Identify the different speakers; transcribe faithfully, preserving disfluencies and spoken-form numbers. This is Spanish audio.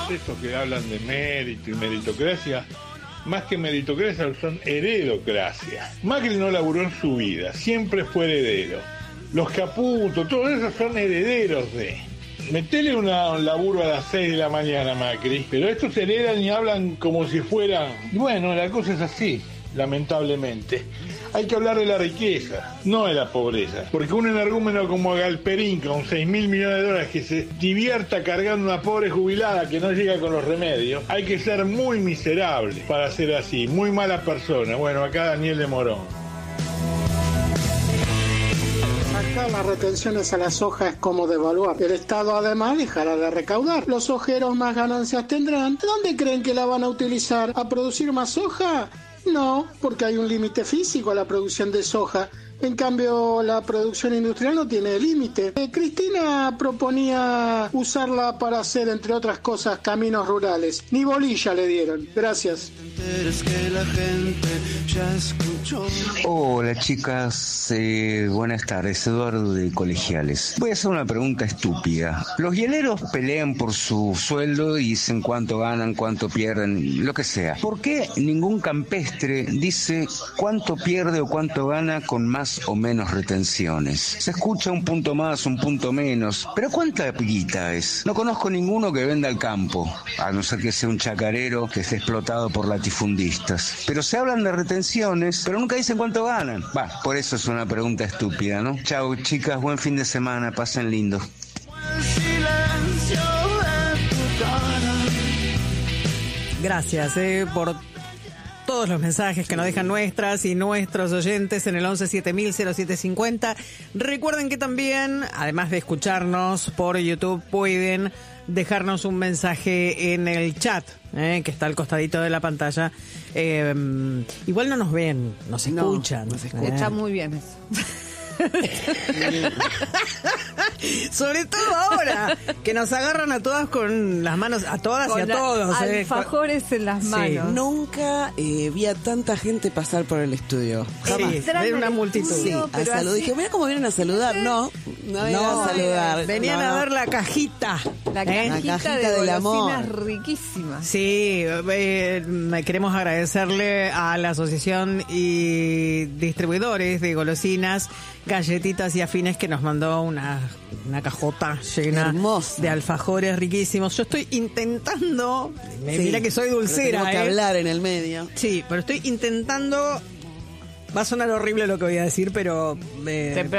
Speaker 1: estos que hablan de mérito y meritocracia, más que meritocracia son heredocracia. Macri no laburó en su vida, siempre fue heredero. Los Caputo, todos esos son herederos de... Metele una, un laburo a las seis de la mañana, Macri, pero estos heredan y hablan como si fueran... Bueno, la cosa es así, lamentablemente. Hay que hablar de la riqueza, no de la pobreza. Porque un energúmeno como Galperín, con seis mil millones de dólares, que se divierta cargando una pobre jubilada que no llega con los remedios, hay que ser muy miserable para ser así, muy mala persona. Bueno, acá Daniel de Morón.
Speaker 2: Sacar las retenciones a la soja es como devaluar. El Estado además dejará de recaudar. Los sojeros más ganancias tendrán. ¿Dónde creen que la van a utilizar? ¿A producir más soja? No, porque hay un límite físico a la producción de soja. En cambio, la producción industrial no tiene límite. Eh, Cristina proponía usarla para hacer, entre otras cosas, caminos rurales. Ni bolilla le dieron. Gracias.
Speaker 3: Hola chicas, eh, buenas tardes, Eduardo de Colegiales. Voy a hacer una pregunta estúpida. Los hieleros pelean por su sueldo y dicen cuánto ganan, cuánto pierden, lo que sea. ¿Por qué ningún campestre dice cuánto pierde o cuánto gana con más o menos retenciones? Se escucha un punto más, un punto menos, pero ¿cuánta guita es? No conozco ninguno que venda al campo, a no ser que sea un chacarero que esté explotado por latifundistas. Pero se hablan de retenciones, pero nunca dicen cuánto ganan. Va, por eso es una pregunta estúpida, ¿no? Chau, chicas, buen fin de semana, pasen lindo.
Speaker 4: Gracias eh, por todos los mensajes que nos dejan nuestras y nuestros oyentes en el once siete mil cero siete cincuenta. Recuerden que también, además de escucharnos por YouTube, pueden dejarnos un mensaje en el chat, eh, que está al costadito de la pantalla. Eh, igual no nos ven, nos escuchan.
Speaker 5: No, nos escucha
Speaker 4: eh.
Speaker 5: muy bien eso.
Speaker 4: Sobre todo ahora que nos agarran a todas con las manos, a todas
Speaker 5: con
Speaker 4: y a todos,
Speaker 5: la,
Speaker 4: eh.
Speaker 5: alfajores en las manos.
Speaker 6: Sí. Nunca eh, vi a tanta gente pasar por el estudio.
Speaker 4: Jamás. Sí, de una multitud.
Speaker 6: Sí, a salud. Dije, mira cómo vienen a saludar. No, no vienen
Speaker 4: no,
Speaker 6: a saludar.
Speaker 4: Venían
Speaker 6: no, no.
Speaker 4: a ver la cajita.
Speaker 5: La
Speaker 4: ¿eh?
Speaker 5: cajita,
Speaker 6: la cajita
Speaker 5: de
Speaker 6: del
Speaker 5: golosinas
Speaker 6: amor.
Speaker 5: riquísimas.
Speaker 4: Sí, eh, queremos agradecerle a la asociación y distribuidores de golosinas, galletitas y afines que nos mandó una, una cajota llena
Speaker 6: hermosa
Speaker 4: de alfajores riquísimos. Yo estoy intentando, sí, mira que soy dulcera,
Speaker 6: tengo que
Speaker 4: ¿eh?
Speaker 6: hablar en el medio.
Speaker 4: Sí, pero estoy intentando, va a sonar horrible lo que voy a decir, pero... Eh,